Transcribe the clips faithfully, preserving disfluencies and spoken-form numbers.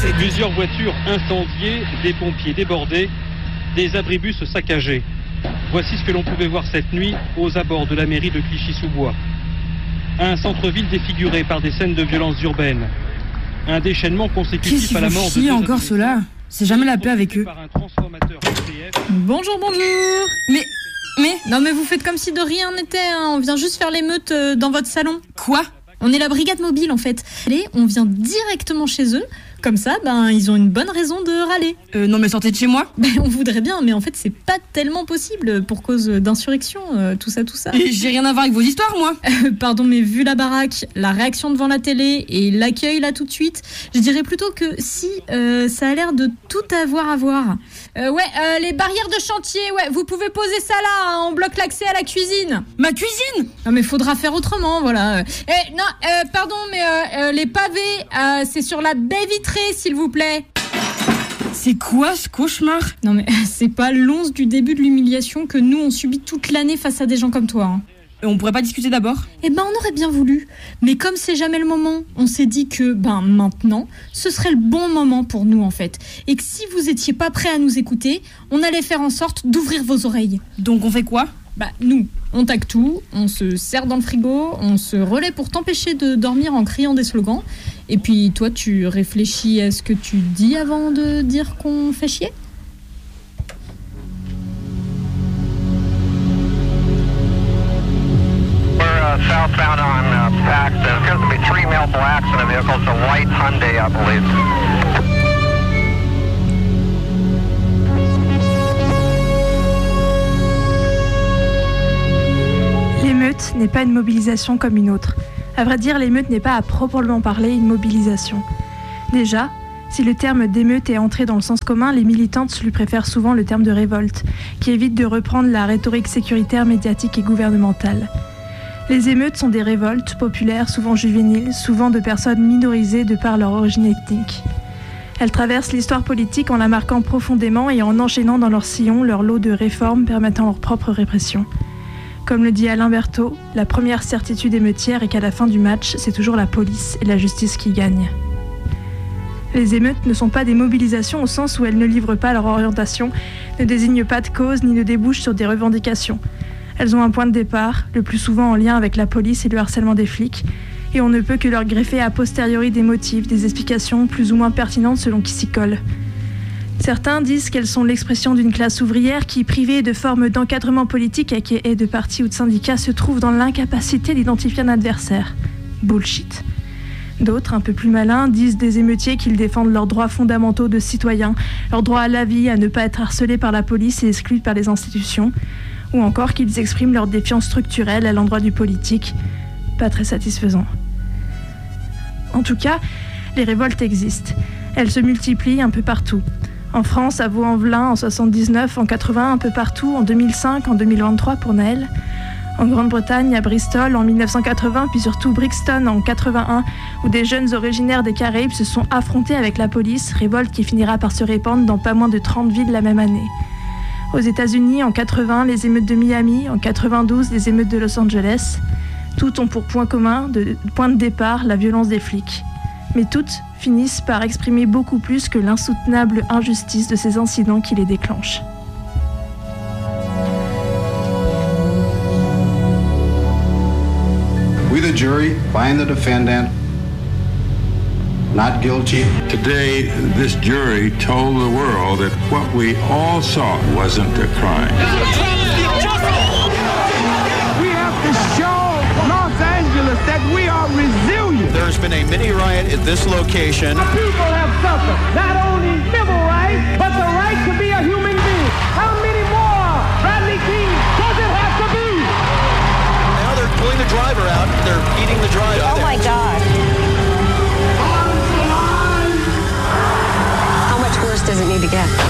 Plusieurs voitures incendiées, des pompiers débordés, des abribus saccagés. Voici ce que l'on pouvait voir cette nuit aux abords de la mairie de Clichy-sous-Bois. Un centre-ville défiguré par des scènes de violence urbaine. Un déchaînement consécutif à la mort de... Qu'est-ce encore cela ? C'est jamais la paix avec eux. Bonjour, bonjour. Mais... Mais... Non mais vous faites comme si de rien n'était, hein. On vient juste faire l'émeute euh, dans votre salon. Quoi ? On est la brigade mobile en fait. Allez, on vient directement chez eux. Comme ça, ben, ils ont une bonne raison de râler. Euh, non mais sortez de chez moi. Ben, on voudrait bien, mais en fait, c'est pas tellement possible pour cause d'insurrection, euh, tout ça, tout ça. Et j'ai rien à voir avec vos histoires, moi. Euh, pardon, mais vu la baraque, la réaction devant la télé et l'accueil là tout de suite, je dirais plutôt que si, euh, ça a l'air de tout avoir à voir. Euh, ouais, euh, les barrières de chantier, ouais, vous pouvez poser ça là, hein, on bloque l'accès à la cuisine. Ma cuisine ? Non mais faudra faire autrement, voilà. Eh, non, euh, pardon, mais euh, euh, les pavés, euh, c'est sur la baie vitrée, s'il vous plaît. C'est quoi ce cauchemar ? Non mais c'est pas l'once du début de l'humiliation que nous on subit toute l'année face à des gens comme toi. Hein. Et on pourrait pas discuter d'abord ? Eh ben on aurait bien voulu. Mais comme c'est jamais le moment, on s'est dit que ben maintenant, ce serait le bon moment pour nous en fait. Et que si vous étiez pas prêts à nous écouter, on allait faire en sorte d'ouvrir vos oreilles. Donc on fait quoi ? Bah nous, on tague tout, on se serre dans le frigo, on se relaie pour t'empêcher de dormir en criant des slogans. Et puis toi, tu réfléchis à ce que tu dis avant de dire qu'on fait chier ? We're uh, southbound on uh, Paxton. There appears to be three male blacks in a vehicle. It's a white Hyundai, I believe. L'émeute n'est pas une mobilisation comme une autre. À vrai dire, l'émeute n'est pas à proprement parler une mobilisation. Déjà, si le terme d'émeute est entré dans le sens commun, les militantes lui préfèrent souvent le terme de révolte, qui évite de reprendre la rhétorique sécuritaire, médiatique et gouvernementale. Les émeutes sont des révoltes populaires, souvent juvéniles, souvent de personnes minorisées de par leur origine ethnique. Elles traversent l'histoire politique en la marquant profondément et en enchaînant dans leur sillon leur lot de réformes permettant leur propre répression. Comme le dit Alain Berthaud, la première certitude émeutière est qu'à la fin du match, c'est toujours la police et la justice qui gagnent. Les émeutes ne sont pas des mobilisations au sens où elles ne livrent pas leur orientation, ne désignent pas de cause ni ne débouchent sur des revendications. Elles ont un point de départ, le plus souvent en lien avec la police et le harcèlement des flics, et on ne peut que leur greffer a posteriori des motifs, des explications plus ou moins pertinentes selon qui s'y colle. Certains disent qu'elles sont l'expression d'une classe ouvrière qui, privée de formes d'encadrement politique et de partis ou de syndicats, se trouve dans l'incapacité d'identifier un adversaire. Bullshit. D'autres, un peu plus malins, disent des émeutiers qu'ils défendent leurs droits fondamentaux de citoyens, leur droit à la vie, à ne pas être harcelés par la police et exclus par les institutions, ou encore qu'ils expriment leur défiance structurelle à l'endroit du politique. Pas très satisfaisant. En tout cas, les révoltes existent. Elles se multiplient un peu partout. En France, à Vaux-en-Velin en soixante-dix-neuf, en quatre-vingts, un peu partout, en deux mille cinq, en deux mille vingt-trois pour Naël. En Grande-Bretagne, à Bristol en mille neuf cent quatre-vingts, puis surtout Brixton en quatre-vingt-un, où des jeunes originaires des Caraïbes se sont affrontés avec la police, révolte qui finira par se répandre dans pas moins de trente villes la même année. Aux États-Unis, en quatre-vingts, les émeutes de Miami, en quatre-vingt-douze, les émeutes de Los Angeles. Toutes ont pour point commun, de point de départ, la violence des flics. Mais toutes finissent par exprimer beaucoup plus que l'insoutenable injustice de ces incidents qui les déclenchent. We, the jury, find the defendant not guilty. Today, this jury told the world that what we all saw wasn't a crime. We have to show Los Angeles that we are resilient. There's been a mini riot at this location. The people have suffered not only civil rights, but the right to be a human being. How many more Bradley King does it have to be? Now they're pulling the driver out. They're eating the driver. Oh my God. How much worse does it need to get?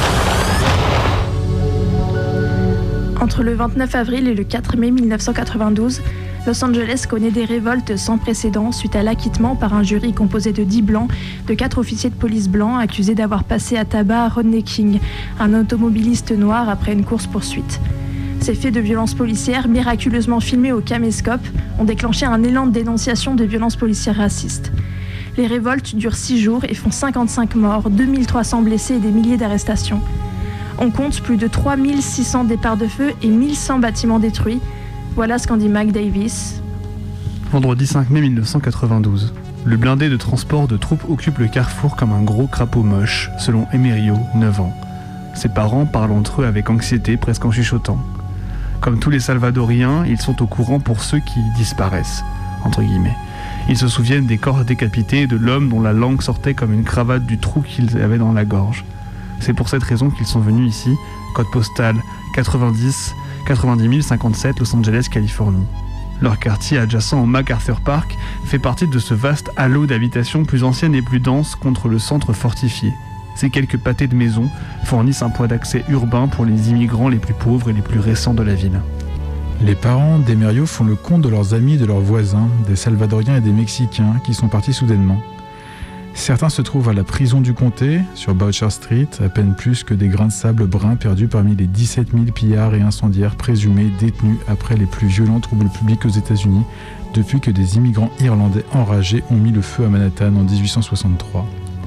Entre le vingt-neuf avril et le quatre mai mille neuf cent quatre-vingt-douze, Los Angeles connaît des révoltes sans précédent suite à l'acquittement par un jury composé de dix blancs, de quatre officiers de police blancs accusés d'avoir passé à tabac Rodney King, un automobiliste noir après une course-poursuite. Ces faits de violence policière, miraculeusement filmés au caméscope, ont déclenché un élan de dénonciation de violences policières racistes. Les révoltes durent six jours et font cinquante-cinq morts, deux mille trois cents blessés et des milliers d'arrestations. On compte plus de trois mille six cents départs de feu et mille cent bâtiments détruits. Voilà ce qu'en dit Mac Davis. Vendredi cinq mai mille neuf cent quatre-vingt-douze. Le blindé de transport de troupes occupe le carrefour comme un gros crapaud moche, selon Emerio, neuf ans. Ses parents parlent entre eux avec anxiété, presque en chuchotant. Comme tous les Salvadoriens, ils sont au courant pour ceux qui disparaissent, entre guillemets. Ils se souviennent des corps décapités et de l'homme dont la langue sortait comme une cravate du trou qu'ils avaient dans la gorge. C'est pour cette raison qu'ils sont venus ici, code postal quatre-vingt-dix mille cinquante-sept, Los Angeles, Californie. Leur quartier adjacent au MacArthur Park fait partie de ce vaste halo d'habitations plus anciennes et plus denses contre le centre fortifié. Ces quelques pâtés de maisons fournissent un point d'accès urbain pour les immigrants les plus pauvres et les plus récents de la ville. Les parents d'Emerio font le compte de leurs amis et de leurs voisins, des Salvadoriens et des Mexicains qui sont partis soudainement. Certains se trouvent à la prison du comté, sur Boucher Street, à peine plus que des grains de sable bruns perdus parmi les dix-sept mille pillards et incendiaires présumés détenus après les plus violents troubles publics aux États-Unis, depuis que des immigrants irlandais enragés ont mis le feu à Manhattan en dix-huit cent soixante-trois.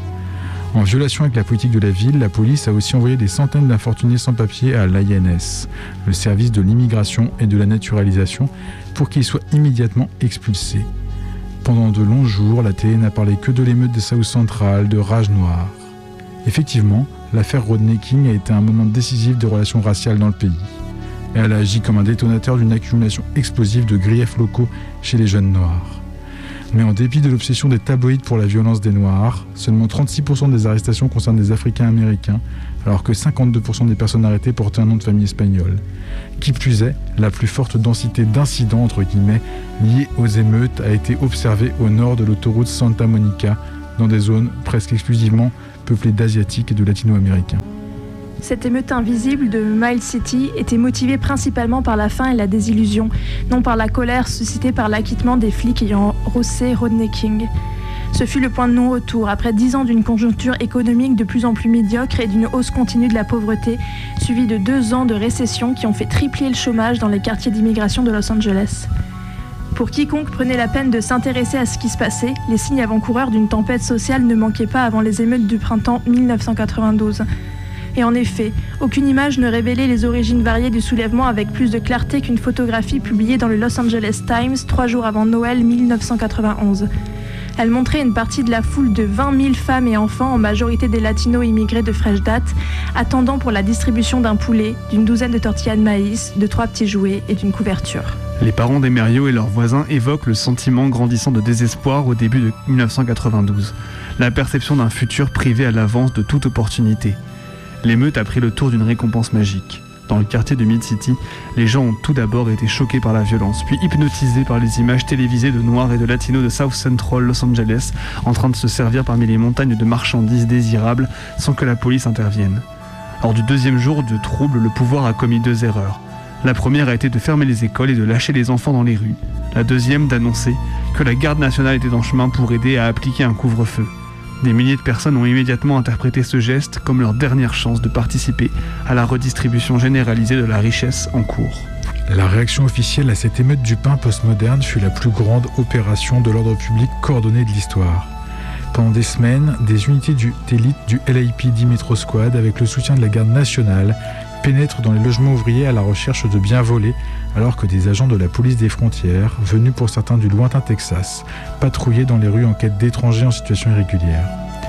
En violation avec la politique de la ville, la police a aussi envoyé des centaines d'infortunés sans papier à l'I N S, le service de l'immigration et de la naturalisation, pour qu'ils soient immédiatement expulsés. Pendant de longs jours, la télé n'a parlé que de l'émeute des South Central, de rage noire. Effectivement, l'affaire Rodney King a été un moment décisif des relations raciales dans le pays. Elle a agi comme un détonateur d'une accumulation explosive de griefs locaux chez les jeunes noirs. Mais en dépit de l'obsession des tabloïds pour la violence des Noirs, seulement trente-six pour cent des arrestations concernent des Africains-Américains, alors que cinquante-deux pour cent des personnes arrêtées portaient un nom de famille espagnol. Qui plus est, la plus forte densité d'incidents, entre guillemets, liés aux émeutes a été observée au nord de l'autoroute Santa Monica, dans des zones presque exclusivement peuplées d'Asiatiques et de Latino-Américains. Cette émeute invisible de Miles City était motivée principalement par la faim et la désillusion, non par la colère suscitée par l'acquittement des flics ayant rossé Rodney King. Ce fut le point de non-retour, après dix ans d'une conjoncture économique de plus en plus médiocre et d'une hausse continue de la pauvreté, suivie de deux ans de récession qui ont fait tripler le chômage dans les quartiers d'immigration de Los Angeles. Pour quiconque prenait la peine de s'intéresser à ce qui se passait, les signes avant-coureurs d'une tempête sociale ne manquaient pas avant les émeutes du printemps mille neuf cent quatre-vingt-douze. Et en effet, aucune image ne révélait les origines variées du soulèvement avec plus de clarté qu'une photographie publiée dans le Los Angeles Times trois jours avant Noël mille neuf cent quatre-vingt-onze. Elle montrait une partie de la foule de vingt mille femmes et enfants, en majorité des latinos immigrés de fraîche date, attendant pour la distribution d'un poulet, d'une douzaine de tortillas de maïs, de trois petits jouets et d'une couverture. Les parents d'Emerio et leurs voisins évoquent le sentiment grandissant de désespoir au début de mille neuf cent quatre-vingt-douze, la perception d'un futur privé à l'avance de toute opportunité. L'émeute a pris le tour d'une récompense magique. Dans le quartier de Mid-City, les gens ont tout d'abord été choqués par la violence, puis hypnotisés par les images télévisées de Noirs et de Latinos de South Central Los Angeles en train de se servir parmi les montagnes de marchandises désirables sans que la police intervienne. Lors du deuxième jour de trouble, le pouvoir a commis deux erreurs. La première a été de fermer les écoles et de lâcher les enfants dans les rues. La deuxième d'annoncer que la garde nationale était en chemin pour aider à appliquer un couvre-feu. Des milliers de personnes ont immédiatement interprété ce geste comme leur dernière chance de participer à la redistribution généralisée de la richesse en cours. La réaction officielle à cette émeute du pain postmoderne fut la plus grande opération de l'ordre public coordonnée de l'histoire. Pendant des semaines, des unités d'élite du L A P D Metro Squad, avec le soutien de la garde nationale, pénètrent dans les logements ouvriers à la recherche de biens volés, alors que des agents de la police des frontières, venus pour certains du lointain Texas, patrouillaient dans les rues en quête d'étrangers en situation irrégulière.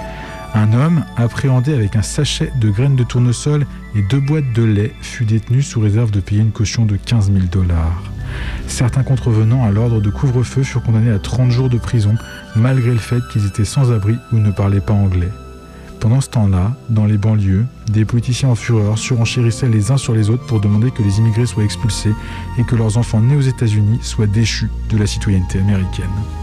Un homme, appréhendé avec un sachet de graines de tournesol et deux boîtes de lait, fut détenu sous réserve de payer une caution de quinze mille dollars. Certains contrevenants à l'ordre de couvre-feu furent condamnés à trente jours de prison, malgré le fait qu'ils étaient sans abri ou ne parlaient pas anglais. Pendant ce temps-là, dans les banlieues, des politiciens en fureur surenchérissaient les uns sur les autres pour demander que les immigrés soient expulsés et que leurs enfants nés aux États-Unis soient déchus de la citoyenneté américaine.